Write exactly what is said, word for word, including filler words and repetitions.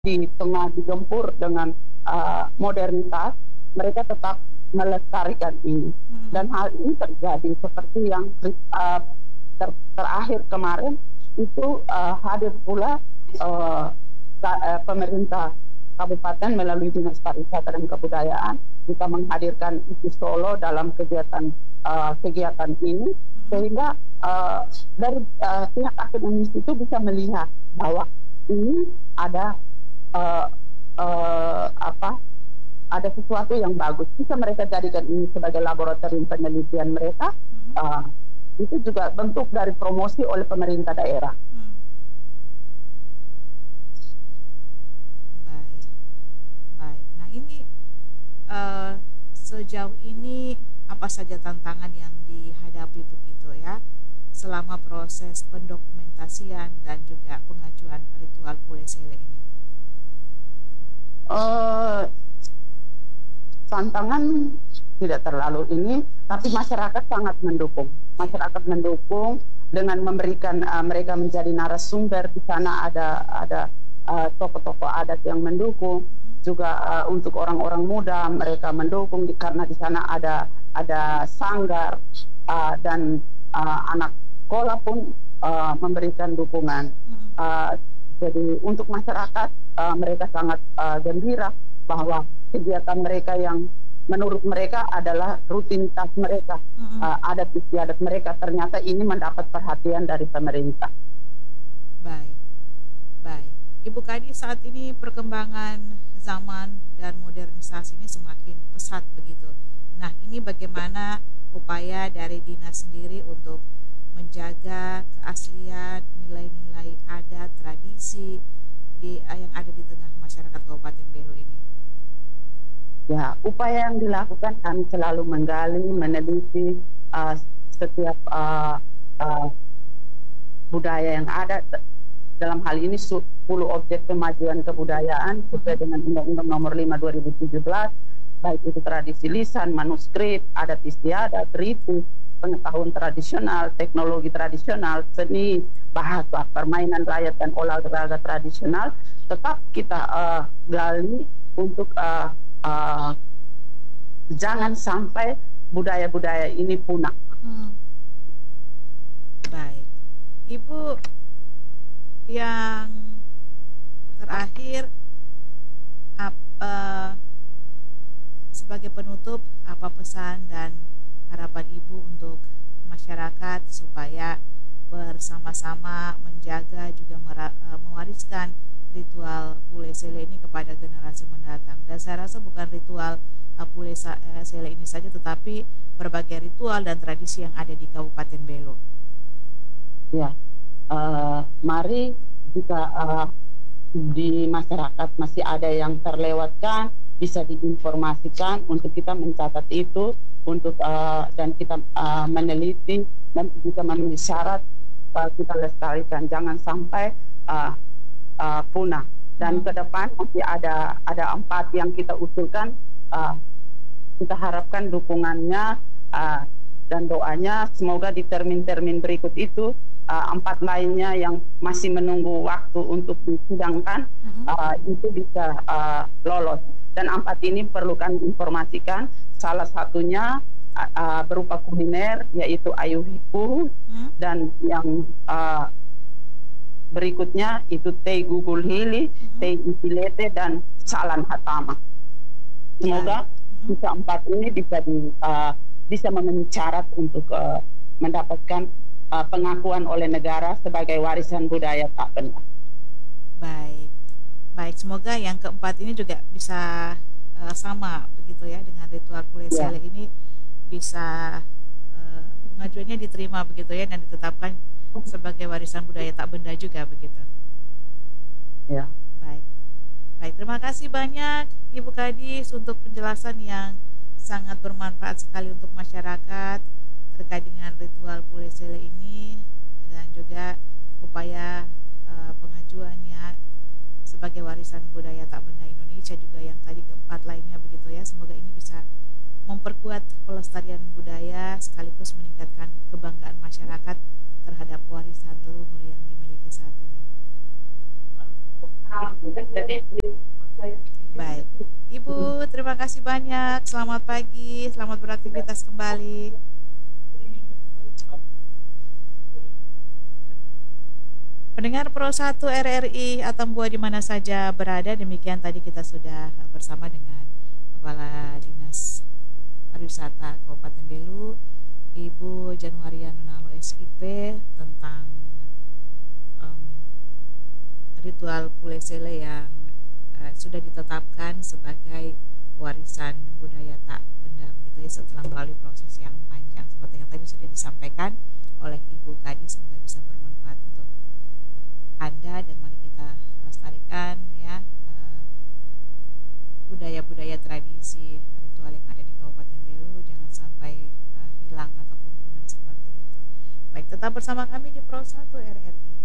di tengah digempur dengan uh, modernitas, mereka tetap melestarikan ini. Hmm. Dan hal ini terjadi seperti yang uh, ter terakhir kemarin itu uh, hadir pula uh, uh, pemerintah kabupaten melalui Dinas Pariwisata dan Kebudayaan kita menghadirkan I P I Solo dalam kegiatan uh, kegiatan ini, sehingga uh, dari uh, pihak akademis itu bisa melihat bahwa ini ada uh, uh, apa ada sesuatu yang bagus, bisa mereka jadikan ini sebagai laboratorium penelitian mereka. Uh, itu juga bentuk dari promosi oleh pemerintah daerah. Hmm. Baik, baik. Nah ini uh, sejauh ini apa saja tantangan yang dihadapi begitu ya selama proses pendokumentasian dan juga pengajuan ritual Pule Sele ini? Uh, tantangan tidak terlalu ini, tapi masyarakat sangat mendukung. Masyarakat mendukung dengan memberikan uh, mereka menjadi narasumber. Di sana ada ada uh, tokoh-tokoh adat yang mendukung, juga uh, untuk orang-orang muda mereka mendukung di, karena di sana ada ada sanggar uh, dan uh, anak sekolah pun uh, memberikan dukungan. Uh, jadi untuk masyarakat uh, mereka sangat uh, gembira bahwa kegiatan mereka yang menurut mereka adalah rutinitas mereka, mm-hmm. uh, adat istiadat mereka, ternyata ini mendapat perhatian dari pemerintah. Baik, baik. Ibu Kadi, saat ini perkembangan zaman dan modernisasi ini semakin pesat begitu. Nah, ini bagaimana upaya dari dinas sendiri untuk menjaga keaslian nilai-nilai adat, tradisi di, yang ada di tengah masyarakat Kabupaten Belu ini? Ya, upaya yang dilakukan kami selalu menggali, meneliti uh, setiap uh, uh, budaya yang ada. Dalam hal ini sepuluh objek kemajuan kebudayaan sesuai dengan Undang-Undang Nomor lima dua ribu tujuh belas, baik itu tradisi lisan, manuskrip, adat istiadat, ritu, pengetahuan tradisional, teknologi tradisional, seni, bahasa, permainan rakyat dan olahraga tradisional, tetap kita uh, gali untuk uh, uh, jangan sampai budaya-budaya ini punah. Hmm. Baik, Ibu, yang terakhir apa sebagai penutup apa pesan dan harapan Ibu untuk masyarakat supaya bersama-sama menjaga juga mewariskan ritual Pule Sele ini kepada generasi mendatang? Dan saya rasa bukan ritual uh, Pule Sele ini saja, tetapi berbagai ritual dan tradisi yang ada di Kabupaten Belu. Ya, uh, mari jika uh, di masyarakat masih ada yang terlewatkan, bisa diinformasikan untuk kita mencatat itu, untuk uh, dan kita uh, meneliti dan juga memenuhi syarat uh, kita lestarikan, jangan sampai uh, uh, punah. Dan ke depan masih ada ada empat yang kita usulkan, uh, kita harapkan dukungannya uh, dan doanya semoga di termin-termin berikut itu uh, empat lainnya yang masih menunggu waktu untuk disidangkan uh, itu bisa uh, lolos. Dan empat ini perlu kami informasikan, salah satunya uh, berupa kuliner yaitu ayuhiku, hmm? dan yang uh, berikutnya itu teh gugul hili, hmm? teh isilete dan salan hatama. Semoga hmm? bisa empat ini bisa di uh, bisa memenuhi syarat untuk uh, mendapatkan uh, pengakuan oleh negara sebagai warisan budaya tak benda. Baik, baik. Semoga yang keempat ini juga bisa uh, sama begitu ya dengan ritual Pule Sele, yeah. Ini bisa uh, pengajuannya diterima begitu ya dan ditetapkan sebagai warisan budaya tak benda juga begitu. Ya. Yeah. Baik, baik. Terima kasih banyak Ibu Kadis untuk penjelasan yang sangat bermanfaat sekali untuk masyarakat terkait dengan ritual Pule Sele ini dan juga upaya uh, pengajuannya sebagai warisan budaya tak benda Indonesia, juga yang tadi keempat lainnya begitu ya. Semoga ini bisa memperkuat pelestarian budaya sekaligus meningkatkan kebanggaan masyarakat terhadap warisan leluhur yang dimiliki saat ini. Baik, Ibu, terima kasih banyak. Selamat pagi, selamat beraktivitas kembali. Pendengar Pro satu R R I Atambua di mana saja berada, demikian tadi kita sudah bersama dengan Kepala Dinas Pariwisata Kabupaten Belu, Ibu Januaria Nunalo S I P, tentang um, ritual Pulesele yang uh, sudah ditetapkan sebagai warisan budaya tak benda begitu ya, setelah melalui proses yang panjang seperti yang tadi sudah disampaikan oleh Ibu Kadis. Semoga bisa bermanfaat untuk Anda, dan mari kita lestarikan ya uh, budaya-budaya tradisi ritual yang ada di Kabupaten Belu, jangan sampai uh, hilang ataupun punah seperti itu. Baik, tetap bersama kami di Pro satu R R I.